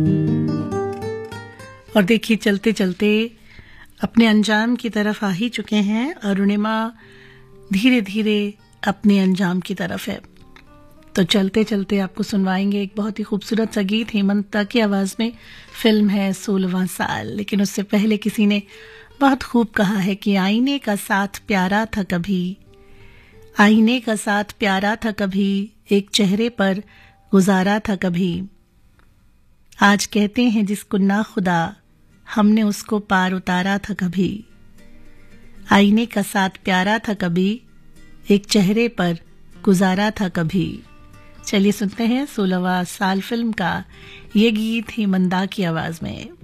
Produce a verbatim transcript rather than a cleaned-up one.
और देखिए चलते चलते अपने अंजाम की तरफ आ ही चुके हैं। अरुणिमा धीरे धीरे अपने अंजाम की तरफ है। तो चलते चलते आपको सुनवाएंगे एक बहुत ही खूबसूरत सा गीत हेमंता की आवाज में। फिल्म है सोलहवां साल, लेकिन उससे पहले किसी ने बहुत खूब कहा है कि आईने का साथ प्यारा था कभी, आईने का साथ प्यारा था कभी, एक चेहरे पर गुजारा था कभी। आज कहते हैं जिसको ना खुदा, हमने उसको पार उतारा था कभी। आईने का साथ प्यारा था कभी, एक चेहरे पर गुजारा था कभी। चलिए सुनते हैं सोलहवां साल फिल्म का ये गीत हेमंता की आवाज में।